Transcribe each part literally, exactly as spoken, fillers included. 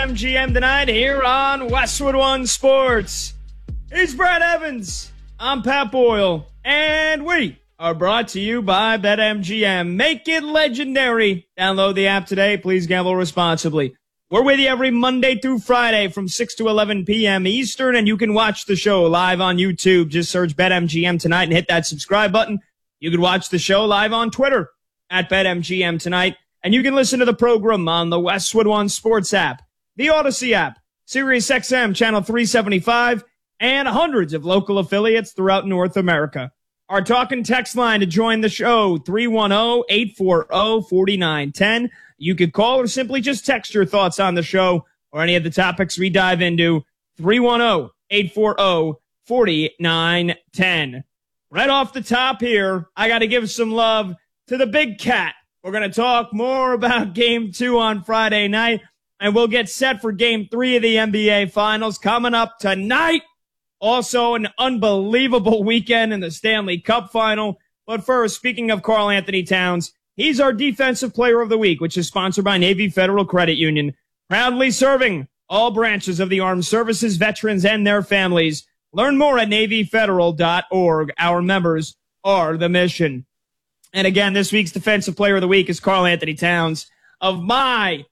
M G M tonight here on Westwood One Sports. He's Brad Evans. I'm Pat Boyle. And we are brought to you by BetMGM. Make it legendary. Download the app today. Please gamble responsibly. We're with you every Monday through Friday from six to eleven p.m. Eastern, and you can watch the show live on YouTube. Just search BetMGM tonight and hit that subscribe button. You can watch the show live on Twitter at BetMGM tonight, and you can listen to the program on the Westwood One Sports app, the Odyssey app, Sirius X M Channel three seventy-five, and hundreds of local affiliates throughout North America. Our talk and text line to join the show, three one zero, eight four zero, four nine one zero. You could call or simply just text your thoughts on the show or any of the topics we dive into, three one zero, eight four zero, four nine one zero. Right off the top here, I got to give some love to the big cat. We're going to talk more about game two on Friday night, and we'll get set for game three of the N B A Finals coming up tonight. Also, an unbelievable weekend in the Stanley Cup Final. But first, speaking of Karl Anthony Towns, he's our Defensive Player of the Week, which is sponsored by Navy Federal Credit Union, proudly serving all branches of the armed services, veterans, and their families. Learn more at Navy Federal dot org. Our members are the mission. And again, this week's Defensive Player of the Week is Karl Anthony Towns of my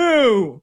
New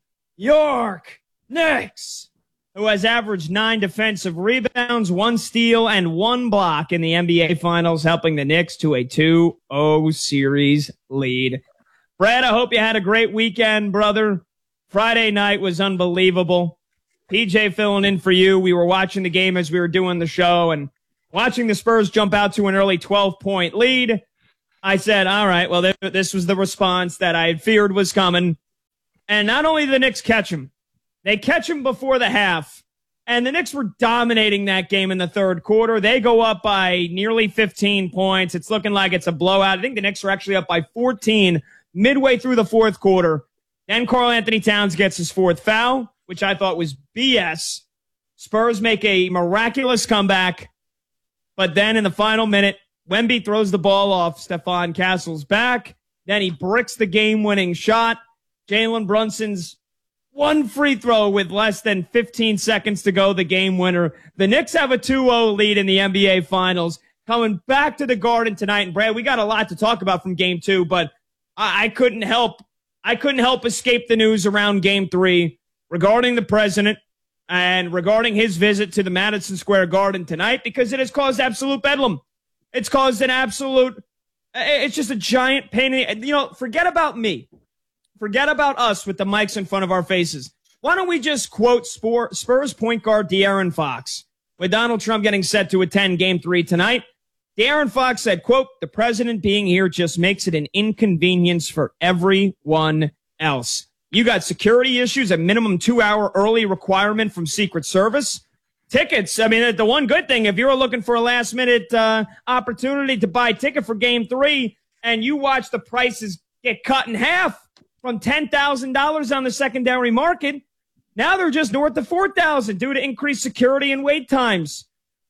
York Knicks, who has averaged nine defensive rebounds, one steal, and one block in the N B A Finals, helping the Knicks to a two oh series lead. Brad, I hope you had a great weekend, brother. Friday night was unbelievable. P J filling in for you. We were watching the game as we were doing the show and watching the Spurs jump out to an early twelve-point lead. I said, all right, well, this was the response that I had feared was coming. And not only did the Knicks catch him, they catch him before the half, and the Knicks were dominating that game in the third quarter. They go up by nearly fifteen points. It's looking like it's a blowout. I think the Knicks are actually up by fourteen midway through the fourth quarter. Then Karl Anthony Towns gets his fourth foul, which I thought was B S. Spurs make a miraculous comeback, but then in the final minute, Wemby throws the ball off Stephon Castle's back. Then he bricks the game-winning shot. Jalen Brunson's one free throw with less than fifteen seconds to go, the game winner. The Knicks have a two oh lead in the N B A Finals. Coming back to the Garden tonight. And Brad, we got a lot to talk about from game two, but I, I couldn't help, I couldn't help escape the news around game three regarding the president and regarding his visit to the Madison Square Garden tonight, because it has caused absolute bedlam. It's caused an absolute, it's just a giant pain in the, you know, forget about me. Forget about us with the mics in front of our faces. Why don't we just quote Spurs point guard De'Aaron Fox? With Donald Trump getting set to attend game three tonight, De'Aaron Fox said, quote, "The president being here just makes it an inconvenience for everyone else. You got security issues, a minimum two-hour early requirement from Secret Service. Tickets, I mean, the one good thing, if you're looking for a last-minute uh, opportunity to buy a ticket for game three and you watch the prices get cut in half from ten thousand dollars on the secondary market, now they're just north of four thousand dollars due to increased security and wait times.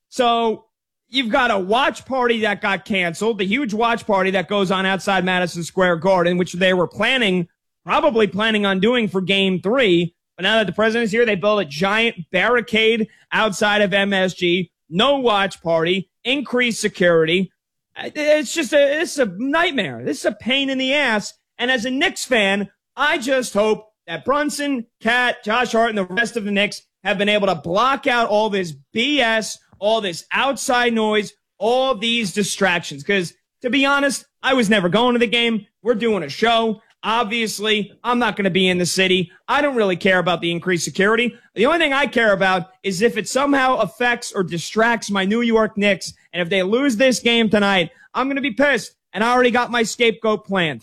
So you've got a watch party that got canceled, the huge watch party that goes on outside Madison Square Garden, which they were planning, probably planning on doing for game three. But now that the president's here, they built a giant barricade outside of M S G. No watch party, increased security. It's just a, it's a nightmare. This is a pain in the ass. And as a Knicks fan, I just hope that Brunson, Cat, Josh Hart, and the rest of the Knicks have been able to block out all this B S, all this outside noise, all these distractions. Because to be honest, I was never going to the game. We're doing a show. Obviously, I'm not going to be in the city. I don't really care about the increased security. The only thing I care about is if it somehow affects or distracts my New York Knicks. And if they lose this game tonight, I'm going to be pissed. And I already got my scapegoat planned.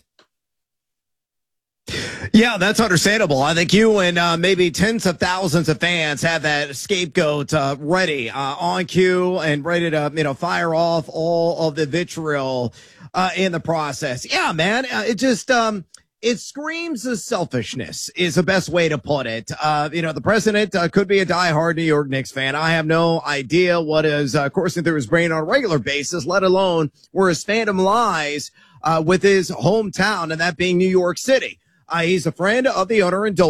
Yeah, that's understandable. I think you and uh, maybe tens of thousands of fans have that scapegoat uh, ready, uh, on cue, and ready to, you know, fire off all of the vitriol uh, in the process. Yeah, man, uh, it just um, it screams of selfishness is the best way to put it. Uh, you know, the president uh, could be a diehard New York Knicks fan. I have no idea what is uh, coursing through his brain on a regular basis, let alone where his fandom lies uh, with his hometown, and that being New York City. Uh, he's a friend of the owner in Dolan.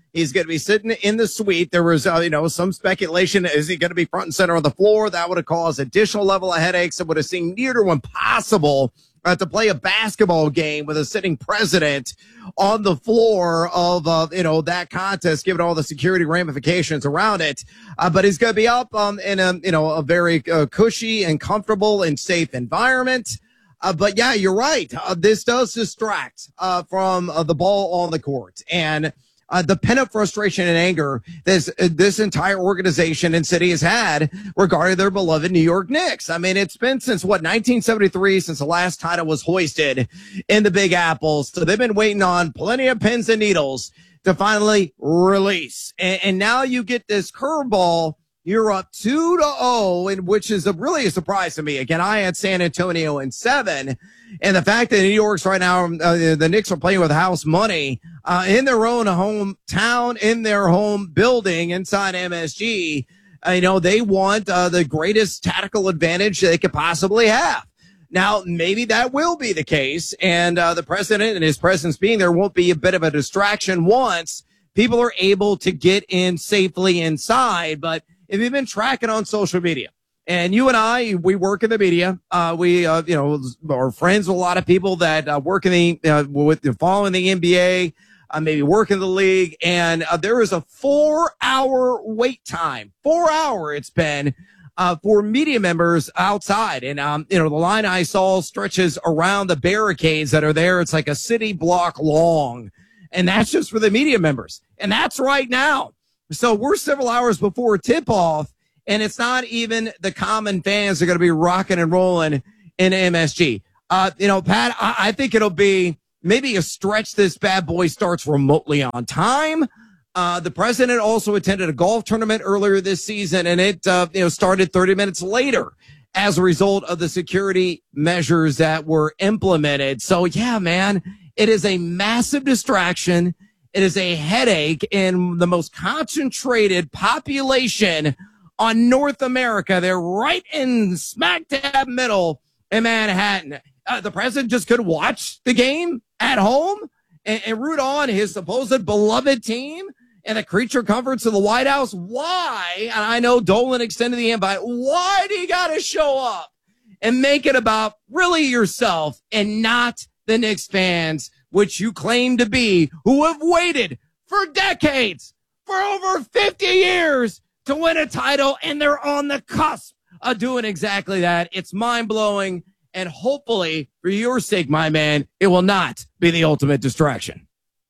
He's going to be sitting in the suite. There was, uh, you know, some speculation. Is he going to be front and center on the floor? That would have caused additional level of headaches. It would have seemed near to impossible uh, to play a basketball game with a sitting president on the floor of, uh, you know, that contest, given all the security ramifications around it. Uh, but he's going to be up um, in a, you know, a very uh, cushy and comfortable and safe environment. Uh, but yeah, you're right. Uh, this does distract uh, from uh, the ball on the court. And Uh, the pent-up frustration and anger this uh, this entire organization and city has had regarding their beloved New York Knicks. I mean, it's been since, what, nineteen seventy-three, since the last title was hoisted in the Big Apple. So they've been waiting on plenty of pins and needles to finally release. And, and now you get this curveball. You're up two to oh, and which is a, really a surprise to me. Again, I had San Antonio in seven. And the fact that New York's right now, uh, the Knicks are playing with house money uh, in their own hometown, in their home building inside M S G. Uh, you know, they want uh, the greatest tactical advantage they could possibly have. Now, maybe that will be the case. And uh, the president and his presence being there won't be a bit of a distraction once people are able to get in safely inside. But if you've been tracking on social media, and you and I, we work in the media. Uh, we, uh, you know, are friends with a lot of people that uh, work in the, uh, with following the N B A, uh, maybe work in the league. And uh, there is a four hour wait time, four hour it's been uh, for media members outside. And, um, you know, the line I saw stretches around the barricades that are there. It's like a city block long. And that's just for the media members. And that's right now. So we're several hours before tip off. And it's not even the common fans that are going to be rocking and rolling in M S G. Uh, you know, Pat, I, I think it'll be maybe a stretch. This bad boy starts remotely on time. Uh, the president also attended a golf tournament earlier this season, and it, uh, you know, started thirty minutes later as a result of the security measures that were implemented. So yeah, man, it is a massive distraction. It is a headache in the most concentrated population on North America. They're right in smack dab middle in Manhattan. Uh, the president just could watch the game at home and, and root on his supposed beloved team and the creature comforts of the White House. Why? And I know Dolan extended the invite. Why do you got to show up and make it about really yourself and not the Knicks fans, which you claim to be, who have waited for decades, for over fifty years, to win a title, and they're on the cusp of doing exactly that. It's mind-blowing, and hopefully, for your sake, my man, it will not be the ultimate distraction.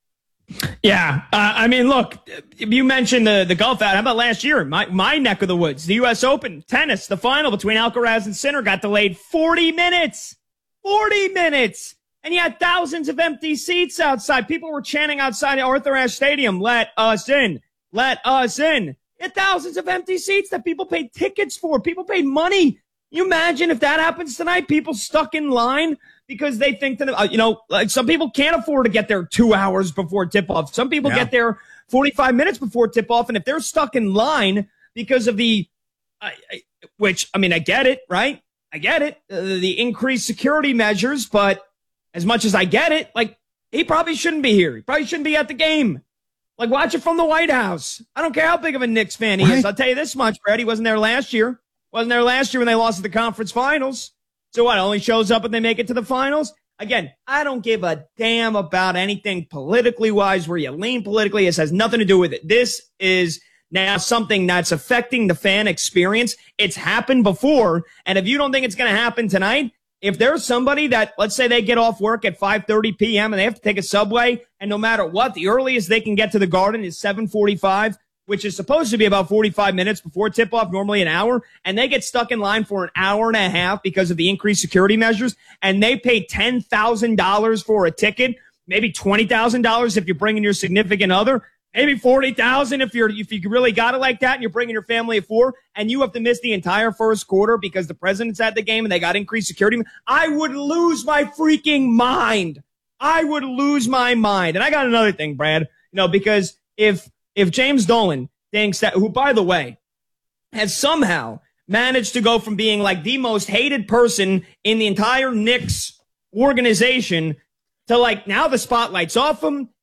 Yeah, uh, I mean, look, you mentioned the, the golf out. How about last year? My, my neck of the woods, the U S Open tennis, the final between Alcaraz and Sinner got delayed forty minutes. forty minutes! And you had thousands of empty seats outside. People were chanting outside Arthur Ashe Stadium, "Let us in, let us in." And thousands of empty seats that people paid tickets for. People paid money. You imagine if that happens tonight, people stuck in line because they think that, uh, you know, like some people can't afford to get there two hours before tip-off. Some people yeah. get there forty-five minutes before tip-off. And if they're stuck in line because of the, uh, which, I mean, I get it, right? I get it. Uh, the increased security measures. But as much as I get it, like, he probably shouldn't be here. He probably shouldn't be at the game. Like, watch it from the White House. I don't care how big of a Knicks fan he right. is. I'll tell you this much, Brad. He wasn't there last year. Wasn't there last year when they lost at the conference finals. So what, only shows up when they make it to the finals? Again, I don't give a damn about anything politically wise, where you lean politically. This has nothing to do with it. This is now something that's affecting the fan experience. It's happened before. And if you don't think it's going to happen tonight, if there's somebody that, let's say they get off work at five thirty p.m. and they have to take a subway, and no matter what, the earliest they can get to the Garden is seven forty-five, which is supposed to be about forty-five minutes before tip-off, normally an hour, and they get stuck in line for an hour and a half because of the increased security measures, and they pay ten thousand dollars for a ticket, maybe twenty thousand dollars if you're bringing your significant other, maybe forty thousand dollars if you're if you really got it like that and you're bringing your family of four, and you have to miss the entire first quarter because the president's at the game and they got increased security. I would lose my freaking mind. I would lose my mind. And I got another thing, Brad, you know, because if if James Dolan thinks that, who, by the way, has somehow managed to go from being like the most hated person in the entire Knicks organization to, like, now the spotlight's off him.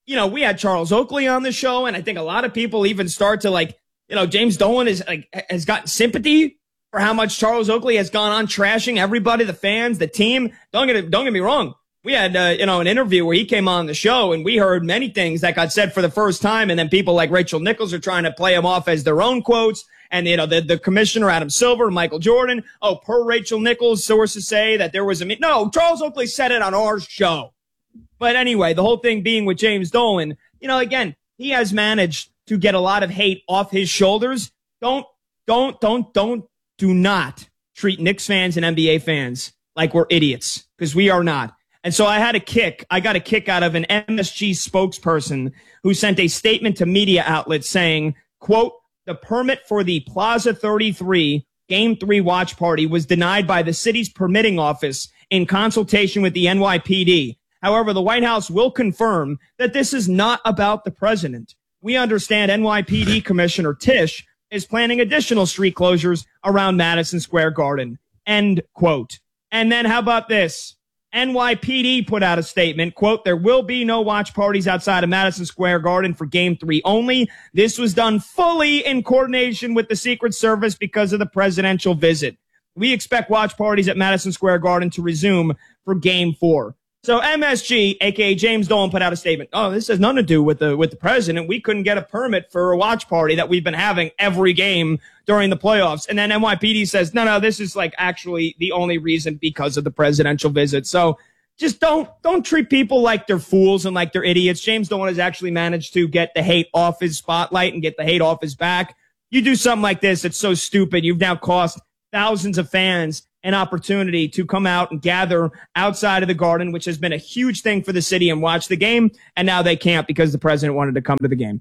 you know, we had Charles Oakley on the show, and I think a lot of people even start to like, you know, James Dolan is like has gotten sympathy for how much Charles Oakley has gone on trashing everybody, the fans, the team. Don't get don't get me wrong. We had, uh, you know, an interview where he came on the show and we heard many things that got said for the first time. And then people like Rachel Nichols are trying to play him off as their own quotes. And, you know, the, the commissioner, Adam Silver, Michael Jordan. Oh, per Rachel Nichols, sources say that there was a, no, Charles Oakley said it on our show. But anyway, the whole thing being with James Dolan, you know, again, he has managed to get a lot of hate off his shoulders. Don't, don't, don't, don't, do not treat Knicks fans and N B A fans like we're idiots, because we are not. And so I had a kick. I got a kick out of an M S G spokesperson who sent a statement to media outlets saying, quote, the permit for the Plaza thirty-three Game three watch party was denied by the city's permitting office in consultation with the N Y P D. However, the White House will confirm that this is not about the president. We understand N Y P D Commissioner Tisch is planning additional street closures around Madison Square Garden. End quote. And then how about this? N Y P D put out a statement, quote, there will be no watch parties outside of Madison Square Garden for Game three only. This was done fully in coordination with the Secret Service because of the presidential visit. We expect watch parties at Madison Square Garden to resume for Game four. So M S G, a k a. James Dolan, put out a statement. Oh, this has nothing to do with the with the president. We couldn't get a permit for a watch party that we've been having every game during the playoffs. And then N Y P D says, no, no, this is like actually the only reason because of the presidential visit. So just don't don't treat people like they're fools and like they're idiots. James Dolan has actually managed to get the hate off his spotlight and get the hate off his back. You do something like this, it's so stupid. You've now cost thousands of fans an opportunity to come out and gather outside of the Garden, which has been a huge thing for the city, and watch the game. And now they can't because the president wanted to come to the game.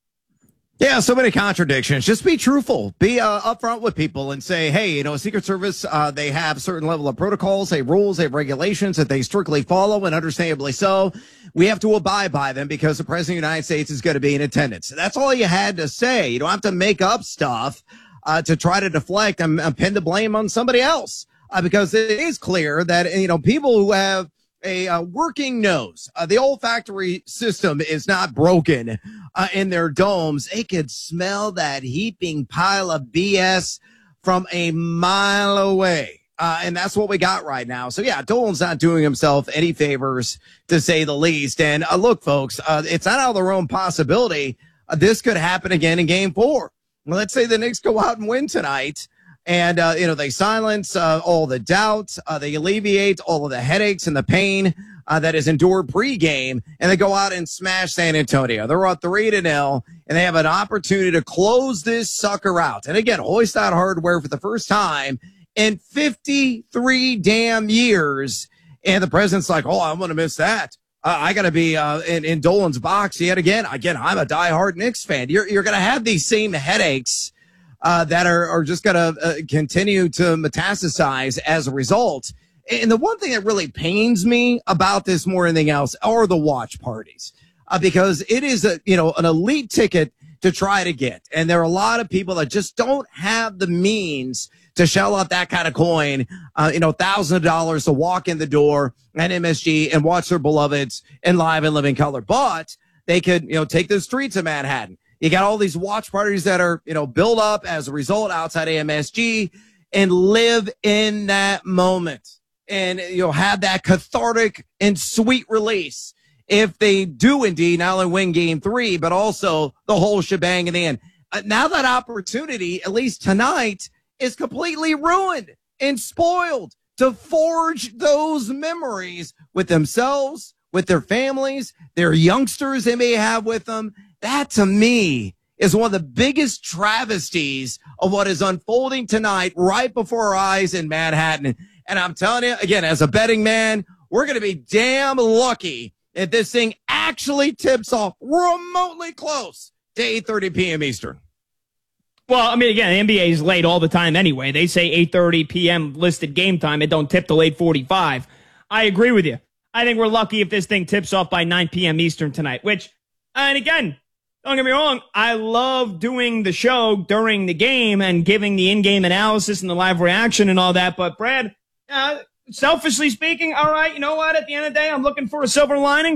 Yeah, so many contradictions. Just be truthful. Be uh, upfront with people and say, hey, you know, Secret Service, uh, they have a certain level of protocols, they have rules, they have regulations that they strictly follow, and understandably so. We have to abide by them because the president of the United States is going to be in attendance. That's all you had to say. You don't have to make up stuff uh, to try to deflect and, and pin the blame on somebody else. Uh, because it is clear that, you know, people who have a uh, working nose, uh, the olfactory system is not broken uh, in their domes. They could smell that heaping pile of B S from a mile away. Uh, and that's what we got right now. So, yeah, Dolan's not doing himself any favors, to say the least. And uh, look, folks, uh, it's not out of their own possibility. Uh, this could happen again in game four. Well, let's say the Knicks go out and win tonight. And, uh, you know, they silence uh, all the doubt. Uh, they alleviate all of the headaches and the pain uh, that is endured pregame. And they go out and smash San Antonio. They're up three to nil, and they have an opportunity to close this sucker out. And again, hoist out hardware for the first time in fifty-three damn years. And the president's like, oh, I'm going to miss that. Uh, I got to be uh, in, in Dolan's box yet again. Again, I'm a diehard Knicks fan. You're, you're going to have these same headaches Uh, that are, are just going to uh, continue to metastasize as a result. And the one thing that really pains me about this more than anything else are the watch parties, uh, because it is a, you know, an elite ticket to try to get. And there are a lot of people that just don't have the means to shell out that kind of coin, uh, you know, thousands of dollars to walk in the door at M S G and watch their beloveds in live and living color. But they could, you know, take the streets of Manhattan. You got all these watch parties that are, you know, built up as a result outside M S G, and live in that moment and, you know, have that cathartic and sweet release if they do indeed not only win game three, but also the whole shebang in the end. Uh, now that opportunity, at least tonight, is completely ruined and spoiled to forge those memories with themselves, with their families, their youngsters they may have with them. That, to me, is one of the biggest travesties of what is unfolding tonight right before our eyes in Manhattan. And I'm telling you, again, as a betting man, we're going to be damn lucky if this thing actually tips off remotely close to eight thirty p.m. Eastern. Well, I mean, again, the N B A is late all the time anyway. They say eight thirty p.m. listed game time. It don't tip till eight forty-five. I agree with you. I think we're lucky if this thing tips off by nine p.m. Eastern tonight, which, and again, don't get me wrong, I love doing the show during the game and giving the in-game analysis and the live reaction and all that. But, Brad, uh, selfishly speaking, all right, you know what? At the end of the day, I'm looking for a silver lining.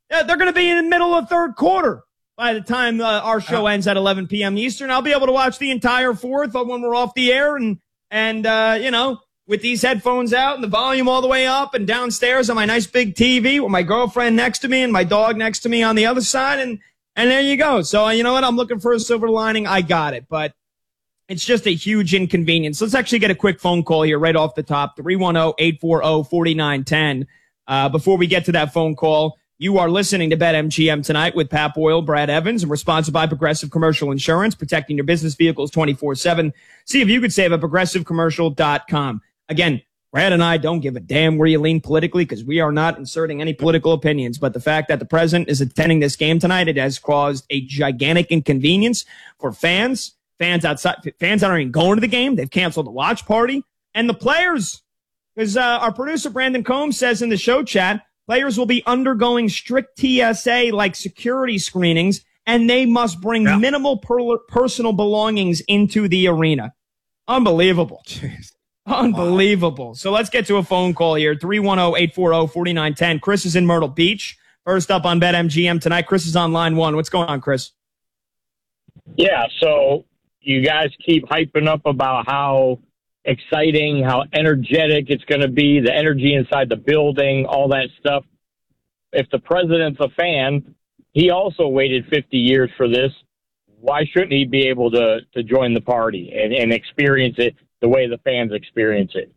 Yeah, they're going to be in the middle of third quarter by the time uh, our show ends at eleven p.m. Eastern. I'll be able to watch the entire fourth when we're off the air, and and uh, you know, with these headphones out and the volume all the way up, and downstairs on my nice big T V with my girlfriend next to me and my dog next to me on the other side, and and there you go. So uh, you know what? I'm looking for a silver lining. I got it, but it's just a huge inconvenience. Let's actually get a quick phone call here right off the top, three one zero, eight four zero, four nine one zero. Uh, before we get to that phone call, you are listening to BetMGM tonight with Pat Boyle, Brad Evans, and we're sponsored by Progressive Commercial Insurance, protecting your business vehicles twenty-four seven. See if you could save at progressive commercial dot com. Again, Brad and I don't give a damn where you lean politically because we are not inserting any political opinions. But the fact that the president is attending this game tonight, it has caused a gigantic inconvenience for fans, fans outside, fans that aren't even going to the game. They've canceled the watch party, and the players. Because uh, our producer, Brandon Combs, says in the show chat, players will be undergoing strict T S A-like security screenings, and they must bring yeah. minimal per- personal belongings into the arena. Unbelievable. Jeez. Unbelievable. Wow. So let's get to a phone call here, three one zero, eight four zero, four nine one zero. Chris is in Myrtle Beach. First up on BetMGM tonight. Chris is on line one. What's going on, Chris? Yeah, so you guys keep hyping up about how exciting, how energetic it's going to be, the energy inside the building, all that stuff. If the president's a fan, he also waited fifty years for this. Why shouldn't he be able to, to join the party and, and experience it the way the fans experience it?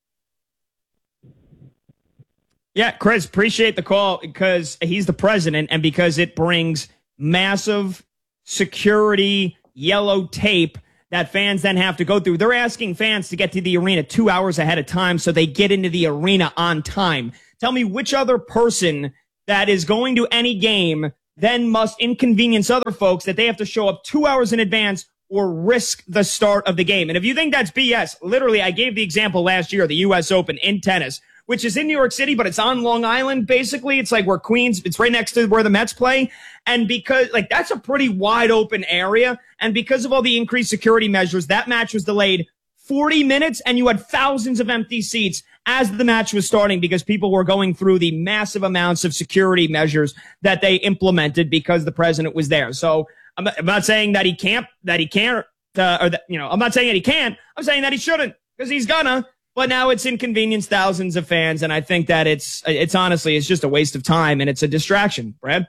Yeah, Chris, appreciate the call because he's the president and because it brings massive security, yellow tape that fans then have to go through. They're asking fans to get to the arena two hours ahead of time so they get into the arena on time. Tell me which other person that is going to any game then must inconvenience other folks that they have to show up two hours in advance or risk the start of the game. And if you think that's B S, literally, I gave the example last year, the U S Open in tennis, which is in New York City, but it's on Long Island, basically. It's like where Queens, it's right next to where the Mets play. And because, like, that's a pretty wide open area. And because of all the increased security measures, that match was delayed forty minutes, and you had thousands of empty seats as the match was starting because people were going through the massive amounts of security measures that they implemented because the president was there. So I'm not, I'm not saying that he can't, that he can't, uh, or that, you know, I'm not saying that he can't. I'm saying that he shouldn't because he's gonna. But now it's inconvenienced thousands of fans, and I think that it's it's honestly it's just a waste of time and it's a distraction. Brad?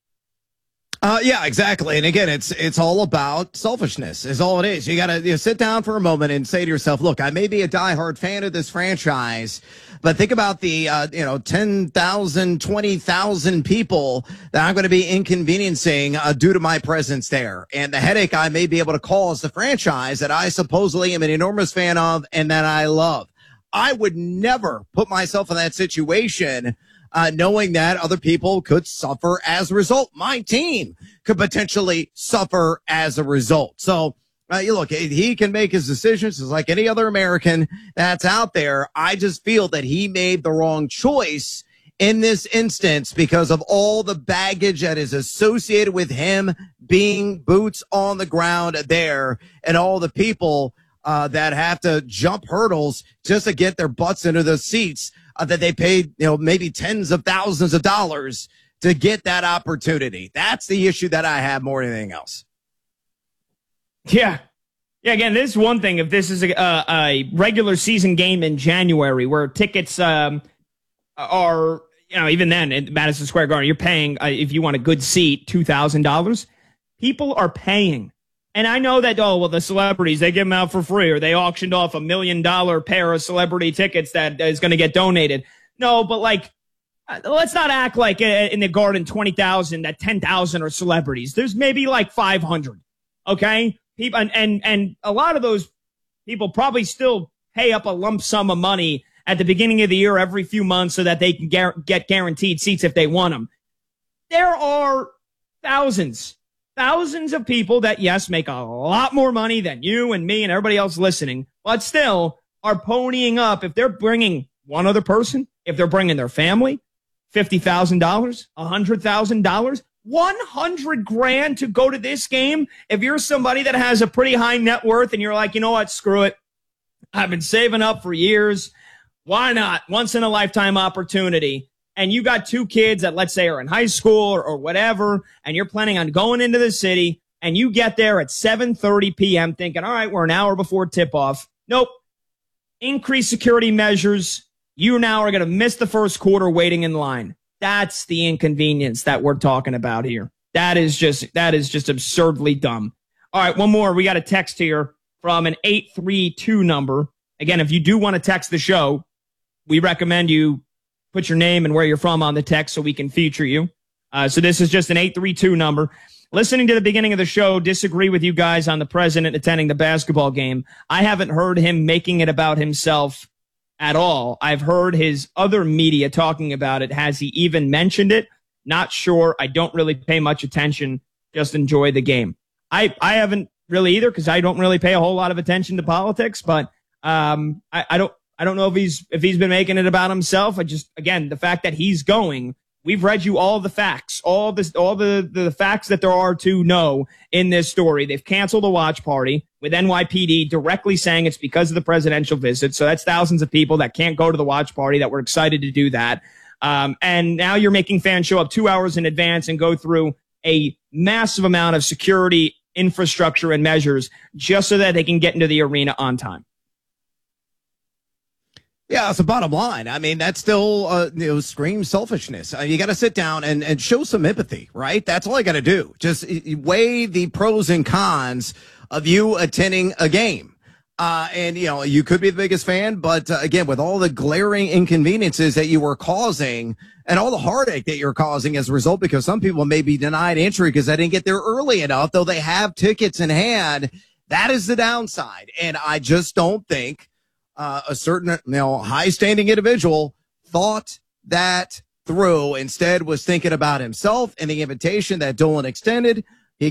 Uh, yeah, exactly. And again, it's it's all about selfishness is all it is. You got to you know, sit down for a moment and say to yourself, look, I may be a diehard fan of this franchise, but think about the, uh, you know, ten thousand, twenty thousand people that I'm going to be inconveniencing uh, due to my presence there and the headache I may be able to cause the franchise that I supposedly am an enormous fan of and that I love. I would never put myself in that situation Uh, knowing that other people could suffer as a result. My team could potentially suffer as a result. So, uh, you look, he can make his decisions just like any other American that's out there. I just feel that he made the wrong choice in this instance because of all the baggage that is associated with him being boots on the ground there and all the people uh, that have to jump hurdles just to get their butts into the seats. Uh, that they paid, you know, maybe tens of thousands of dollars to get that opportunity. That's the issue that I have more than anything else. Yeah. Yeah, again, this is one thing. If this is a, a, a regular season game in January where tickets um, are, you know, even then at Madison Square Garden, you're paying, uh, if you want a good seat, two thousand dollars. People are paying. And I know that, oh, well, the celebrities, they give them out for free, or they auctioned off a million dollar pair of celebrity tickets that is going to get donated. No, but like, let's not act like in the Garden twenty thousand, that ten thousand are celebrities. There's maybe like five hundred. Okay. People, and, and, and a lot of those people probably still pay up a lump sum of money at the beginning of the year every few months so that they can gar- get guaranteed seats if they want them. There are thousands. Thousands of people that, yes, make a lot more money than you and me and everybody else listening, but still are ponying up. If they're bringing one other person, if they're bringing their family, fifty thousand dollars, one hundred thousand dollars, one hundred grand to go to this game. If you're somebody that has a pretty high net worth and you're like, you know what, screw it. I've been saving up for years. Why not? Once in a lifetime opportunity. and you got two kids that, let's say, are in high school or, or whatever, and you're planning on going into the city, and you get there at seven thirty p.m. thinking, all right, we're an hour before tip-off. Nope. Increased security measures. You now are going to miss the first quarter waiting in line. That's the inconvenience that we're talking about here. That is just, that is just absurdly dumb. All right, one more. We got a text here from an eight three two number. Again, if you do want to text the show, we recommend you put your name and where you're from on the text so we can feature you. Uh, so this is just an eight three two number. Listening to the beginning of the show, disagree with you guys on the president attending the basketball game. I haven't heard him making it about himself at all. I've heard his other media talking about it. Has he even mentioned it? Not sure. I don't really pay much attention. Just enjoy the game. I, I haven't really either because I don't really pay a whole lot of attention to politics, but um, I, I don't I don't know if he's if he's been making it about himself. I just, again, the fact that he's going, we've read you all the facts, all this, all the, the facts that there are to know in this story. They've canceled a watch party with N Y P D directly saying it's because of the presidential visit. So that's thousands of people that can't go to the watch party that were excited to do that. Um, and now you're making fans show up two hours in advance and go through a massive amount of security infrastructure and measures just so that they can get into the arena on time. Yeah, it's the bottom line. I mean, that still uh, you know, screams selfishness. Uh, you got to sit down and, and show some empathy, right? That's all I got to do. Just uh, weigh the pros and cons of you attending a game. Uh, and, you know, you could be the biggest fan, but uh, again, with all the glaring inconveniences that you were causing and all the heartache that you're causing as a result, because some people may be denied entry because they didn't get there early enough, though they have tickets in hand. That is the downside. And I just don't think Uh, a certain, you know, high-standing individual thought that through. Instead, was thinking about himself and the invitation that Dolan extended.